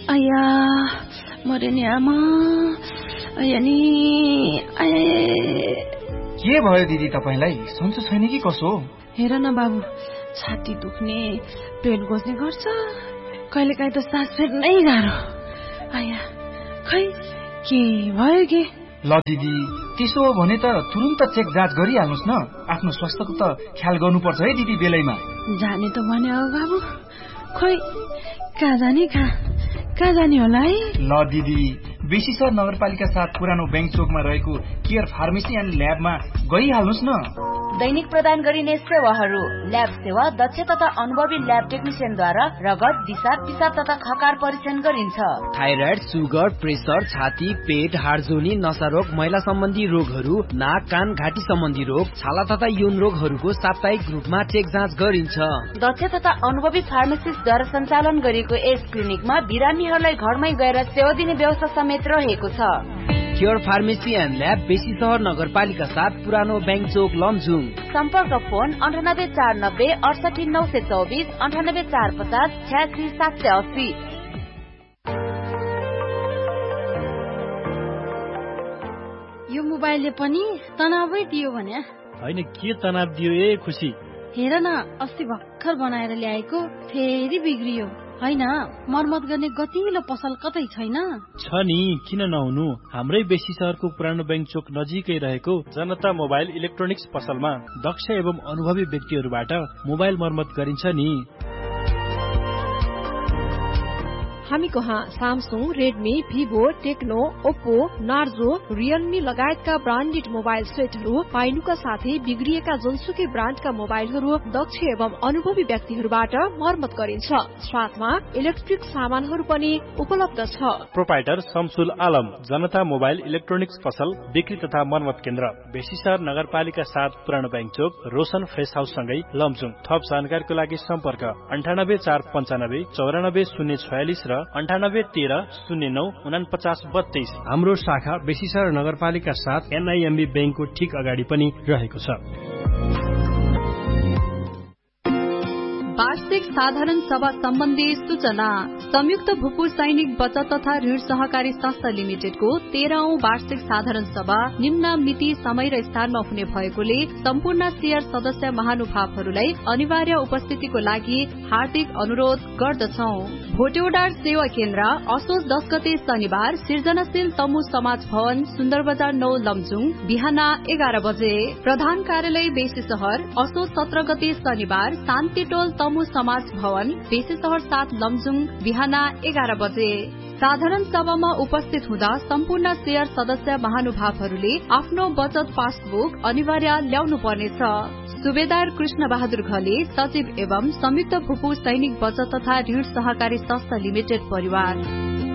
आया मरे नि आमा आया नि के भयो दिदी तपाईलाई सन्चो छैन कि कसो? हेर न बाबु छाती दुख्ने पेट गोज्ने गर्छ कहिलेकाहीँ त सास फेर्नै गाह्रो आया खै के भयो के? ल दिदी त्यसो हो भने त तुरुन्त चेक जाँच गरिहाल्नुस् न आफ्नो स्वास्थ्यको त ख्याल गर्नुपर्छ है दिदी बेलैमा। जाने त भने हो बाबु खोइ कहाँ जाने होला है? ल दिदी बेसीसर नगरपालिका 7 पुरानो बैंक चोकमा रहेको केयर फार्मेसी एन्ड ल्याबमा गइहाल्नुस् न। दैनिक प्रदान गरिने सेवाहरू ल्याब सेवा दक्ष तथा अनुभवी ल्याब टेक्निशियनद्वारा रगत दिशा पिसाब तथा खकार परीक्षण गरिन्छ। थाइराइड सुगर प्रेसर छाती पेट हार्जोनी नसा रोग महिला सम्बन्धी रोगहरू नाक कान घाँटी सम्बन्धी रोग छाला तथा यौन रोगहरूको साप्ताहिक रूपमा चेक जाँच गरिन्छ। दक्ष तथा अनुभवी फार्मासिस्टद्वारा सञ्चालन गरिएको यस क्लिनिकमा बिरामीहरूलाई घरमै गएर सेवा दिने व्यवस्था समेत रहेको छ। केयर फार्मेसी एन्ड ल्याब बेसी सहर नगरपालिका 7 पुरानो बैंक चोक लमजुङ। सम्पर्क फोन 9849 68924 98450 86780। यो मोबाइलले पनि तनावै दियो भने? होइन के तनाव दियो ए खुसी? हेर न अस्ति भर्खर बनाएर ल्याएको फेरि बिग्रियो। होइन मर्मत गर्ने गतिलो पसल कतै छैन? छ नि किन नहुनु हाम्रै बेसी सहरको पुरानो बैंक चोक नजिकै रहेको जनता मोबाइल इलेक्ट्रोनिक्स पसलमा दक्ष एवं अनुभवी व्यक्तिहरूबाट मोबाइल मर्मत गरिन्छ नि। हामी कहाँ Samsung Redmi Vivo Tecno Oppo Narzo Realme लगायतका ब्रान्डेड मोबाइल सेटहरू पाइनुका साथै बिग्रिएका जुनसुकै ब्रान्डका मोबाइलहरू दक्ष एवं अनुभवी व्यक्तिहरूबाट मर्मत गरिन्छ। साथमा इलेक्ट्रिक सामानहरू पनि उपलब्ध छ। प्रोपाइटर शमसुल आलम जनता मोबाइल इलेक्ट्रोनिक्स पसल बिक्री तथा मर्मत केन्द्र बेसीसर नगरपालिका 7 पुरानो बैंक चोक रोशन फ्रेस हाउस सँगै लमजुङ। थप जानकारीको लागि सम्पर्क 98495 94046 र 9813094932। हाम्रो शाखा बेसीसर नगरपालिका 7 NIMB बैंकको ठीक अगाडि पनि रहेको छ। वार्षिक साधारण सभा सम्बन्धी सूचना संयुक्त भूपुर सैनिक बचत तथा ऋण सहकारी संस्था लिमिटेडको 13औं वार्षिक साधारण सभा निम्न मिति समय र स्थानमा हुने भएकोले सम्पूर्ण शेयर सदस्य महानुभावहरूलाई अनिवार्य उपस्थितिको लागि हार्दिक अनुरोध गर्दछौं। भोटेउडार सेवा केन्द्र असोज 10 गते शनिबार सृजनाशील तमु समाज भवन सुन्दर बजार 9 लमजुङ बिहान 11 बजे। प्रधान कार्यालय बेसी सहर असोज 17 गते शनिबार शान्ति टोल तमु समाज भवन बेसी सहर 7 लमजुङ बिहान 11 बजे। साधारण सभामा उपस्थित हुँदा सम्पूर्ण शेयर सदस्य महानुभावहरूले आफ्नो बचत पासबुक अनिवार्य ल्याउनु पर्नेछ। सुबेदार कृष्ण बहादुर घले सचिव एवं संयुक्त भूपुर सैनिक बचत तथा ऋण सहकारी संस्था लिमिटेड परिवार।